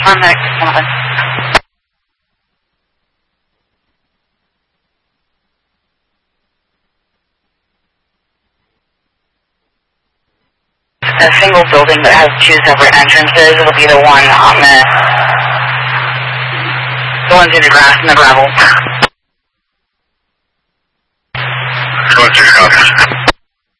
Paramedic 11. A single building that has 2 separate entrances. It'll be the one on the ones in the grass and the gravel.